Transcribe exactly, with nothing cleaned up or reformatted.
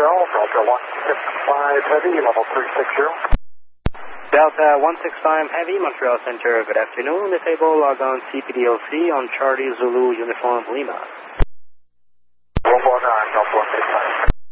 Delta one six five Heavy, level three six zero. Delta one six five Heavy, Montreal Center, good afternoon. Disable, log on C P D L C on Charlie Zulu Uniform Lima. one four nine, Delta one six five.